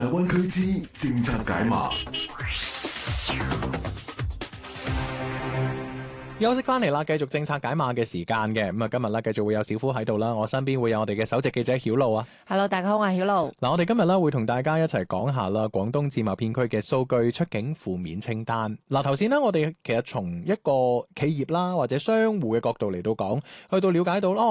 大灣區之政策解碼。 休息翻嚟啦，繼續政策解碼嘅時間嘅。咁啊，今日咧繼續會有小夫喺度啦，我身邊會有我哋嘅首席記者曉露啊。 Hello， 大家好，我係曉露。 嗱，我哋今日咧會同大家一齊講下啦，廣東自貿片區嘅數據出境負面清單。嗱，頭先呢，我哋其實從一個企業啦或者商戶嘅角度嚟到講，去到了解到